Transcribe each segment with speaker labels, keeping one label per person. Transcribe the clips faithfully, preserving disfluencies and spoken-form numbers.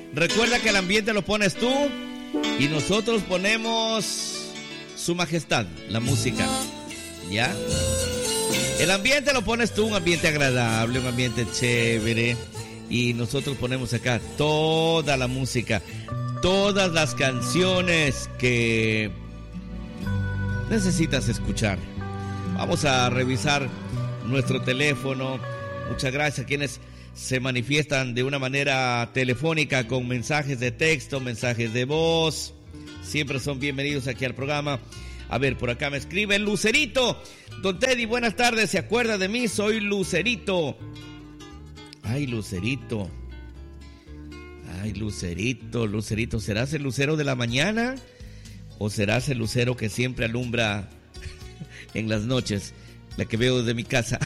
Speaker 1: Recuerda que el ambiente lo pones tú y nosotros ponemos Su Majestad, la música. ¿Ya? El ambiente lo pones tú, un ambiente agradable, un ambiente chévere. Y nosotros ponemos acá toda la música, todas las canciones que necesitas escuchar. Vamos a revisar nuestro teléfono. Muchas gracias a quienes se manifiestan de una manera telefónica con mensajes de texto, mensajes de voz. Siempre son bienvenidos aquí al programa. A ver, por acá me escribe Lucerito. Don Teddy, buenas tardes. ¿Se acuerda de mí? Soy Lucerito. Ay, Lucerito. Ay, Lucerito, Lucerito. ¿Serás el lucero de la mañana? ¿O serás el lucero que siempre alumbra en las noches? La que veo desde mi casa.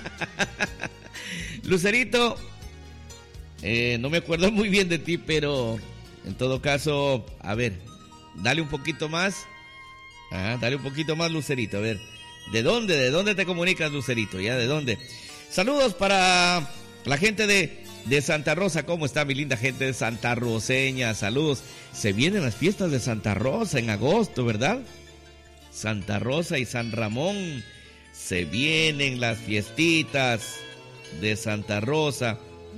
Speaker 1: Lucerito, eh, no me acuerdo muy bien de ti, pero en todo caso, a ver, dale un poquito más. Ah, dale un poquito más, Lucerito. A ver, ¿de dónde? ¿De dónde te comunicas, Lucerito? ¿Ya? ¿De dónde? Saludos para la gente de, de Santa Rosa. ¿Cómo está mi linda gente de Santa Roseña? Saludos. Se vienen las fiestas de Santa Rosa en agosto, ¿verdad? Santa Rosa y San Ramón. Se vienen las fiestitas de Santa Rosa.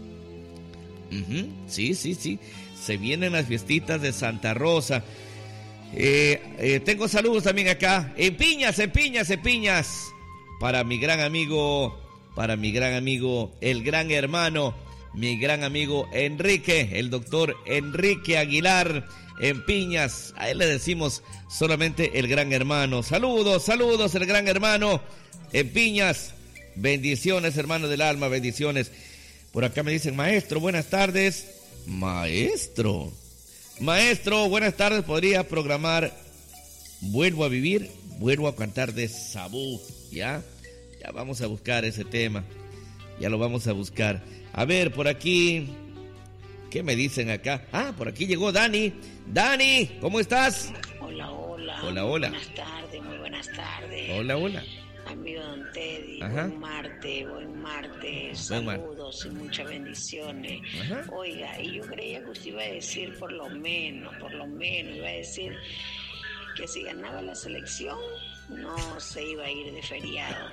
Speaker 1: Uh-huh. Sí, sí, sí. Se vienen las fiestitas de Santa Rosa. Eh, eh, tengo saludos también acá. En Piñas, en Piñas, en Piñas. Para mi gran amigo, para mi gran amigo, el gran hermano, mi gran amigo Enrique, el doctor Enrique Aguilar. En Piñas, a él le decimos solamente el gran hermano. Saludos, saludos, el gran hermano. En Piñas, bendiciones, hermano del alma, bendiciones. Por acá me dicen, maestro, buenas tardes. Maestro, maestro, buenas tardes. ¿Podría programar Vuelvo a vivir, vuelvo a cantar de Sabú? ¿Ya? Ya vamos a buscar ese tema. Ya lo vamos a buscar. A ver, por aquí, ¿qué me dicen acá? Ah, por aquí llegó Dani. Dani, ¿cómo estás?
Speaker 2: Hola, hola.
Speaker 1: Hola, hola.
Speaker 2: Buenas tardes, muy buenas tardes.
Speaker 1: Hola, hola.
Speaker 2: Amigo Don Teddy,
Speaker 1: Ajá.
Speaker 2: buen martes, buen martes,
Speaker 1: Buen mar-
Speaker 2: saludos y muchas bendiciones.
Speaker 1: Ajá.
Speaker 2: Oiga, y yo creía que usted iba a decir por lo menos, por lo menos, iba a decir que si ganaba la selección no se iba a ir de feriado.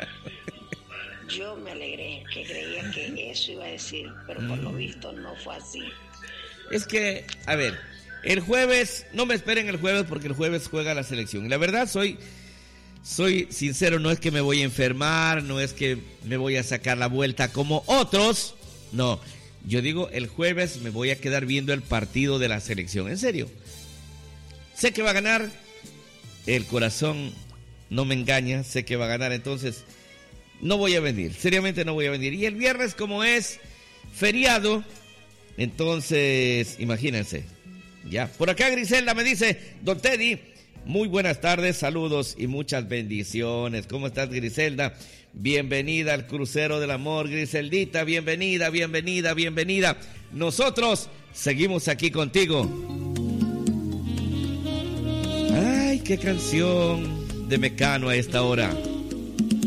Speaker 2: Yo me alegré, que creía que eso iba a decir, pero por lo visto no fue así.
Speaker 1: Es que, a ver, el jueves, no me esperen el jueves porque el jueves juega la selección. Y la verdad soy... Soy sincero, no es que me voy a enfermar, no es que me voy a sacar la vuelta como otros. No, yo digo, el jueves me voy a quedar viendo el partido de la selección. En serio. Sé que va a ganar. El corazón no me engaña, sé que va a ganar. Entonces, no voy a venir. Seriamente no voy a venir. Y el viernes, como es feriado, entonces, imagínense. Ya, por acá Griselda me dice, Don Teddy, muy buenas tardes, saludos y muchas bendiciones. ¿Cómo estás, Griselda? Bienvenida al crucero del amor, Griseldita. Bienvenida, bienvenida, bienvenida. Nosotros seguimos aquí contigo. Ay, qué canción de Mecano a esta hora.